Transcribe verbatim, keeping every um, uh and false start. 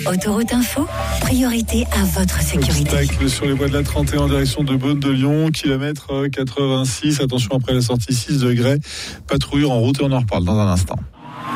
Autoroute Info, priorité à votre sécurité. Obstacle sur les voies de la trente et un en direction de Beaune de Lyon, kilomètre quatre-vingt-six. Attention après la sortie six degrés. Patrouilleur en route et on en reparle dans un instant.